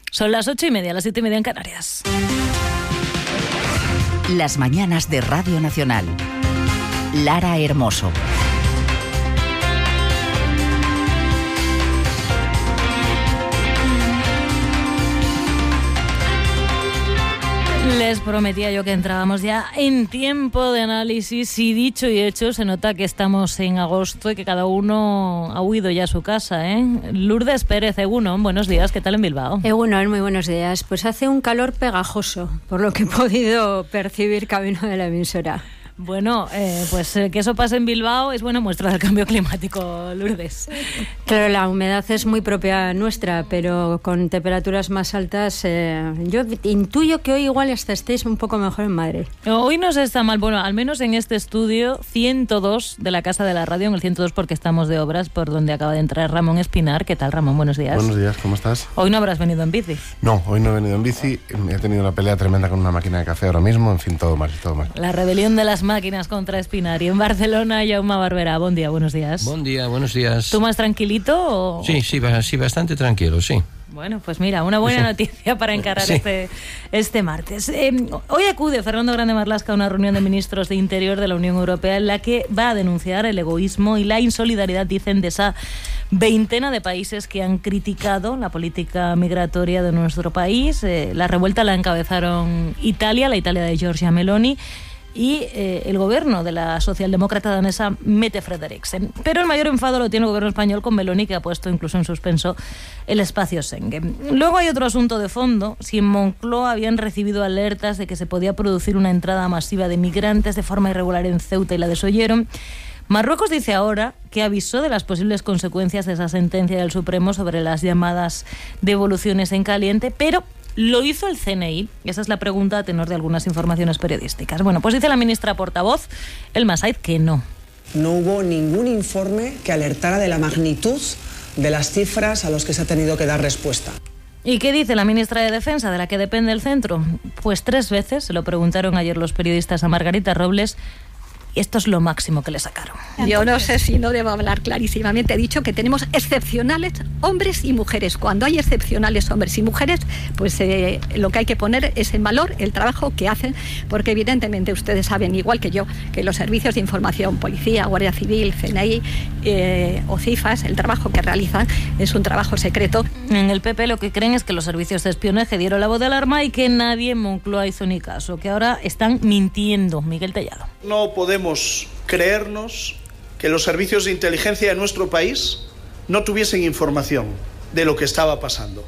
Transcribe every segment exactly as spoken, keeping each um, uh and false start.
Son las ocho y media, las siete y media en Canarias. Las mañanas de Radio Nacional. Lara Hermoso. Les prometía yo que entrábamos ya en tiempo de análisis y dicho y hecho se nota que estamos en agosto y que cada uno ha huido ya a su casa, ¿eh? Lourdes Pérez, Egunon, buenos días, ¿qué tal en Bilbao? Egunon, muy buenos días. Pues hace un calor pegajoso, por lo que he podido percibir camino de la emisora. Bueno, eh, pues eh, que eso pase en Bilbao es buena muestra del cambio climático, Lourdes. Claro, la humedad es muy propia nuestra, pero con temperaturas más altas, eh, yo intuyo que hoy igual hasta estéis un poco mejor en Madrid. Hoy no se está mal, bueno, al menos en este estudio ciento dos de la Casa de la Radio, en el ciento dos porque estamos de obras, por donde acaba de entrar Ramón Espinar. ¿Qué tal, Ramón? Buenos días. Buenos días, ¿cómo estás? Hoy no habrás venido en bici. No, hoy no he venido en bici, he tenido una pelea tremenda con una máquina de café ahora mismo, en fin, todo mal, todo mal. La rebelión de las máquinas contra Espinar. Y en Barcelona, Jaume Barberà. Buen día, buenos días. Buen día, buenos días. ¿Tú más tranquilito o...? Sí, sí, sí, bastante tranquilo, sí. Bueno, pues mira, una buena noticia para encarar sí. este, este martes. Eh, hoy acude Fernando Grande Marlaska a una reunión de ministros de Interior de la Unión Europea en la que va a denunciar el egoísmo y la insolidaridad, dicen, de esa veintena de países que han criticado la política migratoria de nuestro país. Eh, la revuelta la encabezaron Italia, la Italia de Giorgia Meloni, y eh, el gobierno de la socialdemócrata danesa Mette Frederiksen. Pero el mayor enfado lo tiene el gobierno español con Meloni, que ha puesto incluso en suspenso el espacio Schengen. Luego hay otro asunto de fondo. Si en Moncloa habían recibido alertas de que se podía producir una entrada masiva de migrantes de forma irregular en Ceuta y la desoyeron, Marruecos dice ahora que avisó de las posibles consecuencias de esa sentencia del Supremo sobre las llamadas devoluciones en caliente, pero ¿lo hizo el C N I? Esa es la pregunta a tenor de algunas informaciones periodísticas. Bueno, pues dice la ministra portavoz, Elma Said, que no. No hubo ningún informe que alertara de la magnitud de las cifras a los que se ha tenido que dar respuesta. ¿Y qué dice la ministra de Defensa, de la que depende el centro? Pues tres veces se lo preguntaron ayer los periodistas a Margarita Robles. Esto es lo máximo que le sacaron. Yo no sé si no debo hablar clarísimamente. He dicho que tenemos excepcionales hombres y mujeres. Cuando hay excepcionales hombres y mujeres, pues eh, lo que hay que poner es en valor el trabajo que hacen, porque evidentemente ustedes saben, igual que yo, que los servicios de información, Policía, Guardia Civil, C N I eh, o CIFAS, el trabajo que realizan es un trabajo secreto. En el P P lo que creen es que los servicios de espionaje dieron la voz de alarma y que nadie en Moncloa hizo ni caso, que ahora están mintiendo. Miguel Tellado. No podemos creernos que los servicios de inteligencia de nuestro país no tuviesen información de lo que estaba pasando.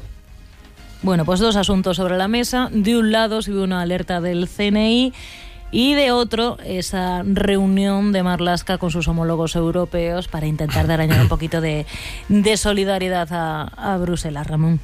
Bueno, pues dos asuntos sobre la mesa. De un lado se ve una alerta del C N I y de otro esa reunión de Marlaska con sus homólogos europeos para intentar dar añadir un poquito de, de solidaridad a, a Bruselas. Ramón.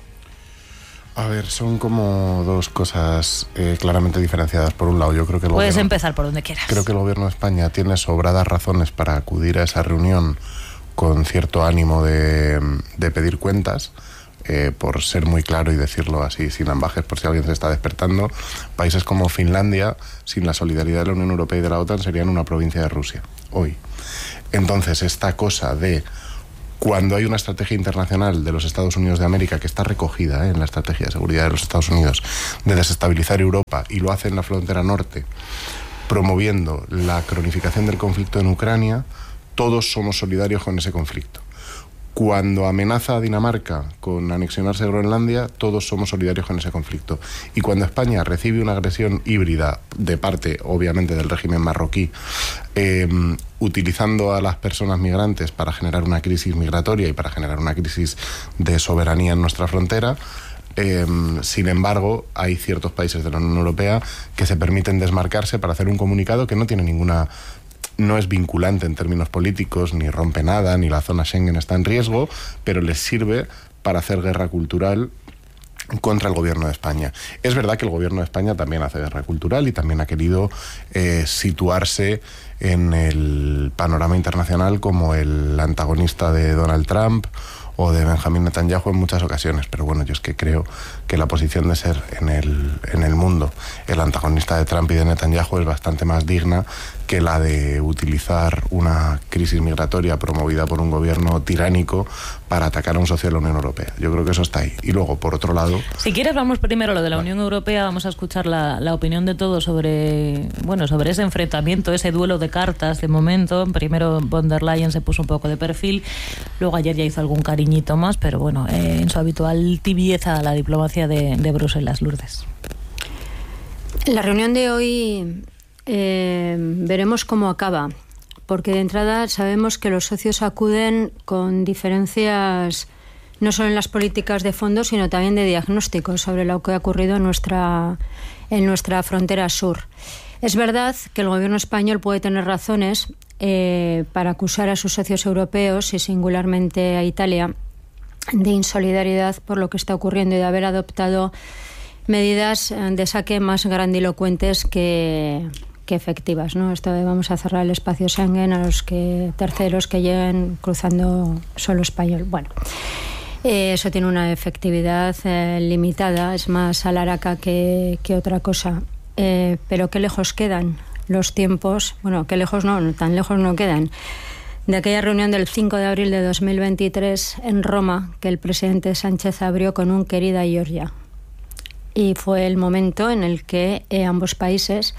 A ver, son como dos cosas eh, claramente diferenciadas. Por un lado, yo creo que el Puedes gobierno, empezar por donde quieras. Creo que el gobierno de España tiene sobradas razones para acudir a esa reunión con cierto ánimo de, de pedir cuentas, eh, por ser muy claro y decirlo así sin ambajes, por si alguien se está despertando. Países como Finlandia, sin la solidaridad de la Unión Europea y de la OTAN, serían una provincia de Rusia, hoy. Entonces, esta cosa de... Cuando hay una estrategia internacional de los Estados Unidos de América que está recogida ¿eh? en la estrategia de seguridad de los Estados Unidos de desestabilizar Europa, y lo hace en la frontera norte, promoviendo la cronificación del conflicto en Ucrania, todos somos solidarios con ese conflicto. Cuando amenaza a Dinamarca con anexionarse a Groenlandia, todos somos solidarios con ese conflicto. Y cuando España recibe una agresión híbrida de parte, obviamente, del régimen marroquí, eh, utilizando a las personas migrantes para generar una crisis migratoria y para generar una crisis de soberanía en nuestra frontera, eh, sin embargo, hay ciertos países de la Unión Europea que se permiten desmarcarse para hacer un comunicado que no tiene ninguna... no es vinculante en términos políticos, ni rompe nada, ni la zona Schengen está en riesgo, pero les sirve para hacer guerra cultural contra el gobierno de España. Es verdad que el gobierno de España también hace guerra cultural y también ha querido eh, situarse en el panorama internacional como el antagonista de Donald Trump o de Benjamín Netanyahu en muchas ocasiones, pero bueno, yo es que creo que la posición de ser en el, en el mundo el antagonista de Trump y de Netanyahu es bastante más digna que la de utilizar una crisis migratoria promovida por un gobierno tiránico para atacar a un socio de la Unión Europea. Yo creo que eso está ahí. Y luego, por otro lado... Si quieres, vamos primero a lo de la vale. Unión Europea. Vamos a escuchar la, la opinión de todos sobre, bueno, sobre ese enfrentamiento, ese duelo de cartas de momento. Primero von der Leyen se puso un poco de perfil, luego ayer ya hizo algún cariñito más, pero bueno, eh, en su habitual tibieza a la diplomacia de, de Bruselas. Lourdes. La reunión de hoy eh, veremos cómo acaba, porque de entrada sabemos que los socios acuden con diferencias no solo en las políticas de fondo, sino también de diagnóstico sobre lo que ha ocurrido en nuestra, en nuestra frontera sur. Es verdad que el gobierno español puede tener razones eh, para acusar a sus socios europeos y singularmente a Italia de insolidaridad por lo que está ocurriendo y de haber adoptado medidas de saque más grandilocuentes que, que efectivas, ¿no? Esto de vamos a cerrar el espacio Schengen a los que terceros que lleguen cruzando suelo español. Bueno, eh, eso tiene una efectividad eh, limitada, es más alaraca que, que otra cosa. Eh, pero qué lejos quedan los tiempos, bueno, qué lejos no, no tan lejos no quedan, de aquella reunión del cinco de abril de dos mil veintitrés en Roma que el presidente Sánchez abrió con un querida Georgia. Y fue el momento en el que eh, ambos países,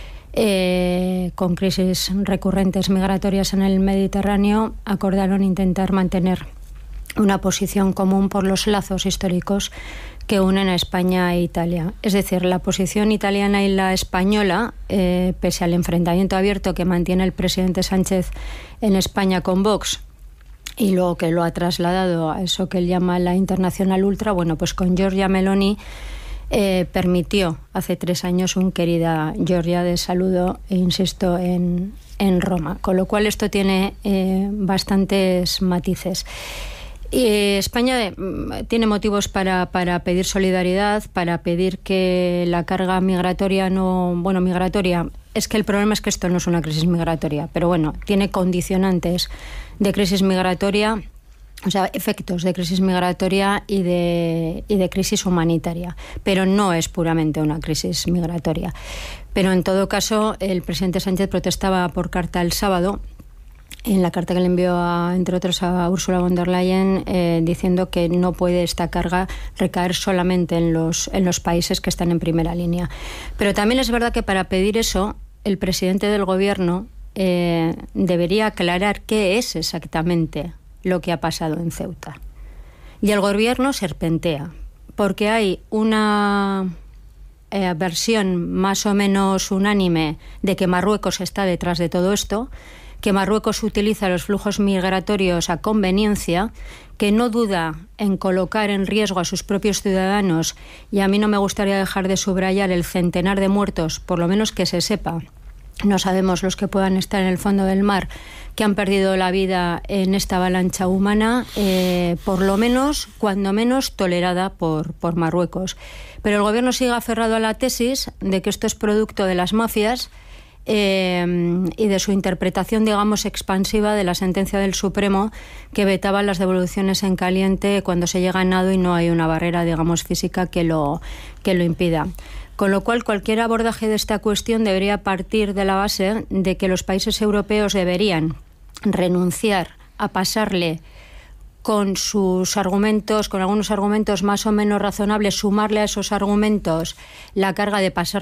eh, con crisis recurrentes migratorias en el Mediterráneo, acordaron intentar mantener una posición común por los lazos históricos que unen a España e Italia. Es decir, la posición italiana y la española, eh, pese al enfrentamiento abierto que mantiene el presidente Sánchez en España con Vox, y luego que lo ha trasladado a eso que él llama la internacional ultra, bueno, pues con Giorgia Meloni Eh, permitió hace tres años un querida Georgia de saludo, e insisto, en, en Roma. Con lo cual esto tiene eh, bastantes matices. Y España eh, tiene motivos para, para pedir solidaridad, para pedir que la carga migratoria no... Bueno, migratoria... Es que el problema es que esto no es una crisis migratoria, pero bueno, tiene condicionantes de crisis migratoria... O sea, efectos de crisis migratoria y de, y de crisis humanitaria. Pero no es puramente una crisis migratoria. Pero en todo caso, el presidente Sánchez protestaba por carta el sábado, en la carta que le envió, a, entre otros, a Ursula von der Leyen, eh, diciendo que no puede esta carga recaer solamente en los, en los países que están en primera línea. Pero también es verdad que para pedir eso, el presidente del gobierno eh, debería aclarar qué es exactamente lo que ha pasado en Ceuta. Y el gobierno serpentea, porque hay una eh, versión más o menos unánime de que Marruecos está detrás de todo esto, que Marruecos utiliza los flujos migratorios a conveniencia, que no duda en colocar en riesgo a sus propios ciudadanos, y a mí no me gustaría dejar de subrayar el centenar de muertos, por lo menos que se sepa. No sabemos los que puedan estar en el fondo del mar que han perdido la vida en esta avalancha humana, eh, por lo menos, cuando menos, tolerada por, por Marruecos. Pero el gobierno sigue aferrado a la tesis de que esto es producto de las mafias eh, y de su interpretación, digamos, expansiva de la sentencia del Supremo que vetaba las devoluciones en caliente cuando se llega a nado y no hay una barrera, digamos, física que lo, que lo impida. Con lo cual, cualquier abordaje de esta cuestión debería partir de la base de que los países europeos deberían renunciar a pasarle con sus argumentos, con algunos argumentos más o menos razonables, sumarle a esos argumentos la carga de pasar